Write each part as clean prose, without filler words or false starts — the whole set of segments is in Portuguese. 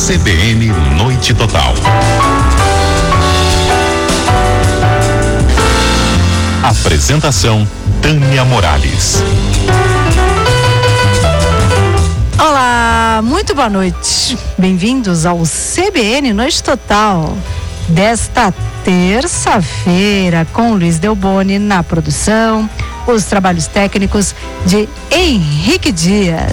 CBN Noite Total. Apresentação Tânia Morales. Olá, muito boa noite. Bem-vindos ao CBN Noite Total desta terça-feira, com Luiz Delboni na produção, os trabalhos técnicos de Henrique Dias.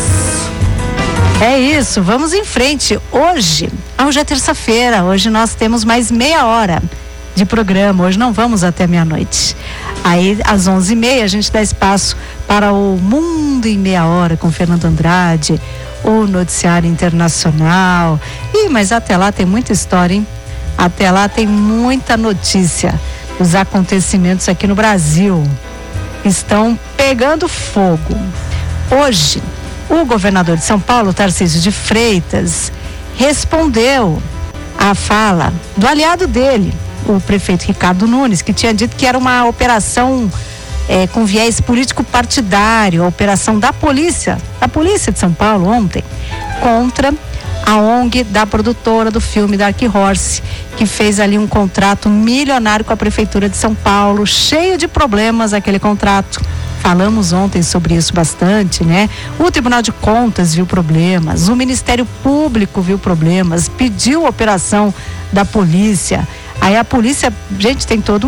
É isso, vamos em frente. Hoje é terça-feira, hoje nós temos mais meia hora de programa, hoje não vamos até meia-noite. Aí às 11h30 a gente dá espaço para o Mundo em Meia Hora com Fernando Andrade, o noticiário internacional. Mas até lá tem muita história, hein? Até lá tem muita notícia. Os acontecimentos aqui no Brasil estão pegando fogo. Hoje, o governador de São Paulo, Tarcísio de Freitas, respondeu à fala do aliado dele, o prefeito Ricardo Nunes, que tinha dito que era uma operação com viés político partidário, a operação da polícia de São Paulo ontem, contra a ONG da produtora do filme Dark Horse, que fez ali um contrato milionário com a prefeitura de São Paulo, cheio de problemas aquele contrato. Falamos ontem sobre isso bastante, né? O Tribunal de Contas viu problemas, o Ministério Público viu problemas, pediu a operação da polícia. Aí a polícia, gente, tem todo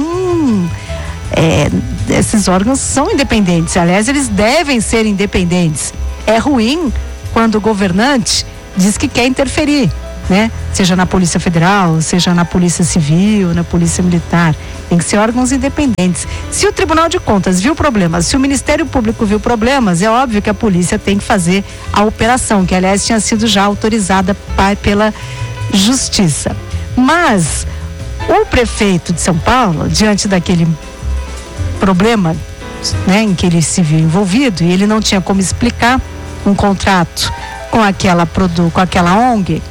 esses órgãos são independentes, aliás, eles devem ser independentes. É ruim quando o governante diz que quer interferir, né? Seja na Polícia Federal, seja na Polícia Civil, na Polícia Militar. Tem que ser órgãos independentes. Se o Tribunal de Contas viu problemas, se o Ministério Público viu problemas, é óbvio que a polícia tem que fazer a operação, que aliás tinha sido já autorizada pela Justiça. Mas o prefeito de São Paulo, diante daquele problema, né, em que ele se viu envolvido, e ele não tinha como explicar um contrato com aquela ONG,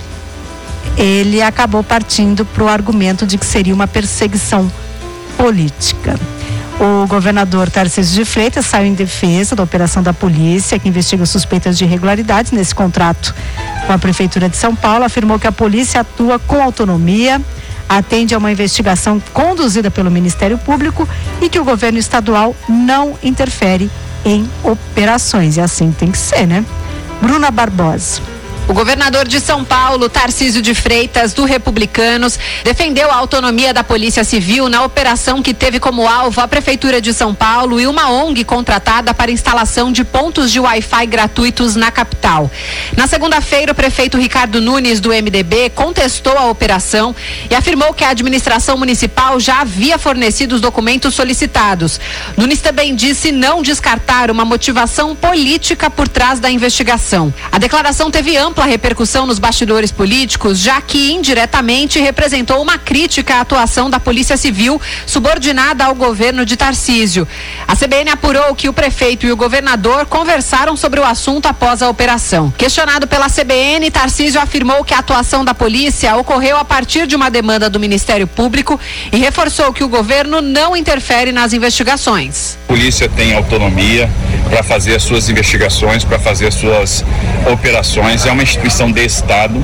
ele acabou partindo para o argumento de que seria uma perseguição política. O governador Tarcísio de Freitas saiu em defesa da operação da polícia, que investiga suspeitas de irregularidades nesse contrato com a Prefeitura de São Paulo, afirmou que a polícia atua com autonomia, atende a uma investigação conduzida pelo Ministério Público e que o governo estadual não interfere em operações. E assim tem que ser, né? Bruna Barbosa. O governador de São Paulo, Tarcísio de Freitas, do Republicanos, defendeu a autonomia da Polícia Civil na operação que teve como alvo a Prefeitura de São Paulo e uma ONG contratada para instalação de pontos de Wi-Fi gratuitos na capital. Na segunda-feira, o prefeito Ricardo Nunes, do MDB, contestou a operação e afirmou que a administração municipal já havia fornecido os documentos solicitados. Nunes também disse não descartar uma motivação política por trás da investigação. A declaração teve ampla repercussão nos bastidores políticos, já que indiretamente representou uma crítica à atuação da Polícia Civil subordinada ao governo de Tarcísio. A CBN apurou que o prefeito e o governador conversaram sobre o assunto após a operação. Questionado pela CBN, Tarcísio afirmou que a atuação da polícia ocorreu a partir de uma demanda do Ministério Público e reforçou que o governo não interfere nas investigações. A polícia tem autonomia para fazer as suas investigações, para fazer as suas operações. É uma instituição de Estado.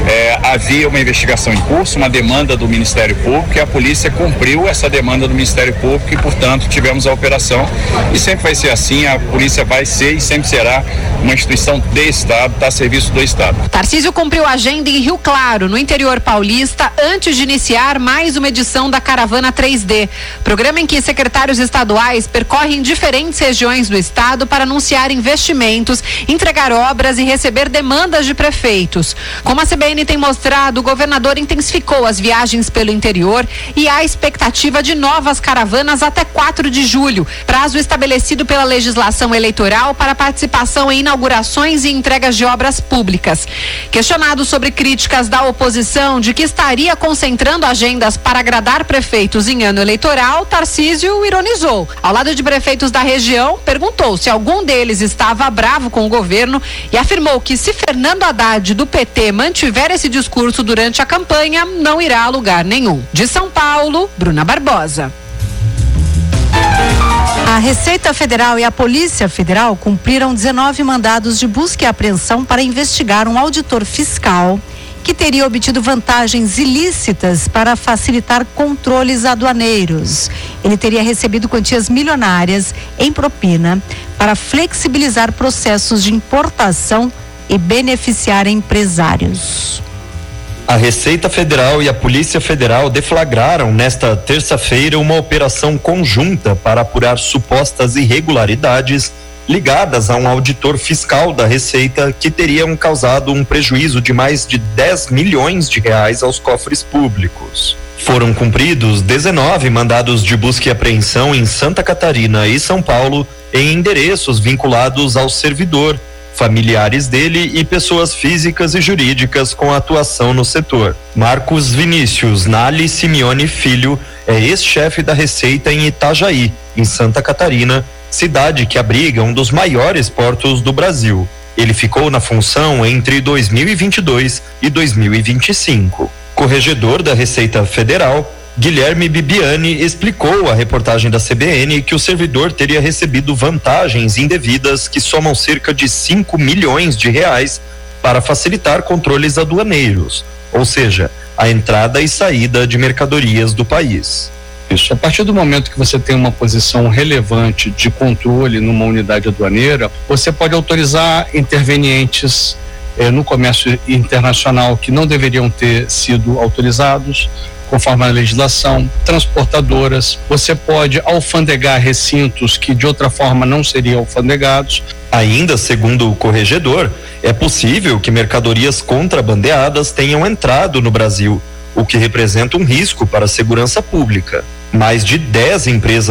Havia uma investigação em curso, uma demanda do Ministério Público, e a polícia cumpriu essa demanda do Ministério Público e, portanto, tivemos a operação. E sempre vai ser assim, a polícia vai ser e sempre será uma instituição de Estado, está a serviço do Estado. Tarcísio cumpriu a agenda em Rio Claro, no interior paulista, antes de iniciar mais uma edição da Caravana 3D, programa em que secretários estaduais percorrem diferentes regiões do Estado para anunciar investimentos, entregar obras e receber demandas de prefeitos. Como a CBN tem mostrado, o governador intensificou as viagens pelo interior e há expectativa de novas caravanas até 4 de julho, prazo estabelecido pela legislação eleitoral para participação em inaugurações e entregas de obras públicas. Questionado sobre críticas da oposição de que estaria concentrando agendas para agradar prefeitos em ano eleitoral, Tarcísio ironizou. Ao lado de prefeitos da região, perguntou se algum deles estava bravo com o governo e afirmou que se Fernando Haddad, do PT, mantiver esse discurso durante a campanha, não irá a lugar nenhum. De São Paulo, Bruna Barbosa. A Receita Federal e a Polícia Federal cumpriram 19 mandados de busca e apreensão para investigar um auditor fiscal que teria obtido vantagens ilícitas para facilitar controles aduaneiros. Ele teria recebido quantias milionárias em propina para flexibilizar processos de importação e beneficiar empresários. A Receita Federal e a Polícia Federal deflagraram nesta terça-feira uma operação conjunta para apurar supostas irregularidades ligadas a um auditor fiscal da Receita que teriam causado um prejuízo de mais de 10 milhões de reais aos cofres públicos. Foram cumpridos 19 mandados de busca e apreensão em Santa Catarina e São Paulo em endereços vinculados ao servidor, familiares dele e pessoas físicas e jurídicas com atuação no setor. Marcos Vinícius Nali Simeone Filho é ex-chefe da Receita em Itajaí, em Santa Catarina, cidade que abriga um dos maiores portos do Brasil. Ele ficou na função entre 2022 e 2025. Corregedor da Receita Federal, Guilherme Bibiani explicou à reportagem da CBN que o servidor teria recebido vantagens indevidas que somam cerca de 5 milhões de reais para facilitar controles aduaneiros, ou seja, a entrada e saída de mercadorias do país. Isso, a partir do momento que você tem uma posição relevante de controle numa unidade aduaneira, você pode autorizar intervenientes no comércio internacional que não deveriam ter sido autorizados, conforme a legislação, transportadoras, você pode alfandegar recintos que de outra forma não seriam alfandegados. Ainda segundo o corregedor, é possível que mercadorias contrabandeadas tenham entrado no Brasil, o que representa um risco para a segurança pública. Mais de 10 empresas